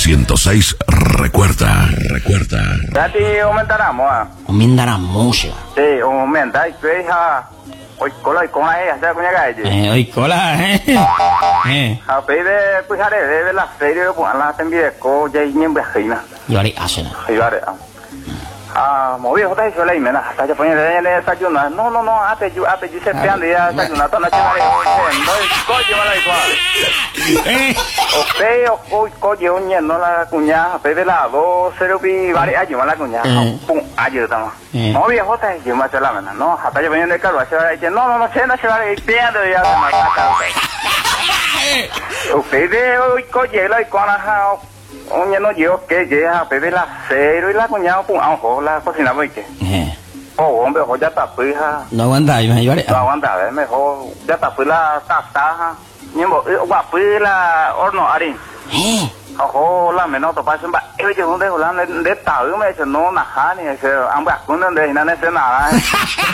106 recuerda. Ya te aumentará, moa. Aumentará mucho. Sí, aumenta. Y tú hija. Hoy cola y con ella, ¿sabes cómo llega? Hoy cola, A pedir, pues haré de la serie, pues la tengo de co, ya y ni en vejina. Y ahora hacen. Y haré. Moví otra vez, yo le mena, hasta que ponía de ella desayunar. No, hace yo se peando ya desayunar, toda la chica no es coño, la igual. O coño, no la cuñada, pedir la dos, cero pi, vale, ayuda la cuñada, pum, ayuda, moví otra vez, yo me hace la mena, no, hasta yo venía de carro, se va a decir, no, se va a ir peando ya, se me ataca. O pedir, hoy coño, la igual, oye, no, yo que llega a pedir la cero y la cuñada, pum, ojo, la cocina, ¿por qué? Hombre, ojo, ya está, pues, no aguanta, yo me llevaré. No aguanta, mejor, ya está, pues, la taza, ñembo, pues, la horno, harín. Ojo, la menor, topa, se va, yo no dejo la de tal, me dice, no, najani, ese, ambas, cuando de no nada.